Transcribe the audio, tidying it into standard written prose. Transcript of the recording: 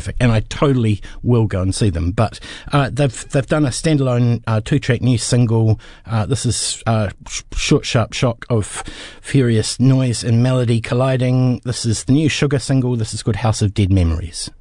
terrific, and I totally will go and see them. But they've done a standalone 2-track new single. This is Short Sharp Shock of Furious Noise and Melody Colliding. This is the new Sugar single. This is called House of Dead Memories.